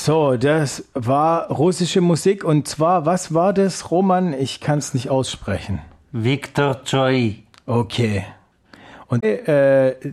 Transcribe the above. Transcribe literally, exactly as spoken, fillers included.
So, das war russische Musik und zwar, was war das, Roman? Ich kann es nicht aussprechen. Viktor Tsoi. Okay. Und äh,